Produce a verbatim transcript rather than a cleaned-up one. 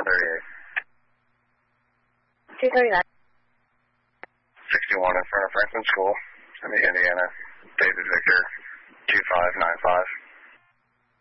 thirty-eight. two thirty-nine. sixty-one in front of Franklin School, in the Indiana. David Victor, two five nine five.